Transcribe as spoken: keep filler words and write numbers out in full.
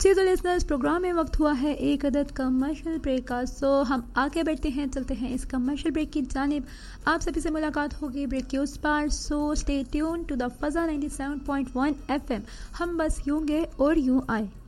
जी तो listeners, programme में वक्त हुआ है एक अदद कमर्शियल ब्रेक का। सो हम आगे बढ़ते हैं, चलते हैं इस कमर्शियल ब्रेक की जानिब। आप सभी से मुलाकात होगी ब्रेक के उस पार। So stay tune to the फजा ninety seven point one FM. हम बस यूं गए और यूं आए।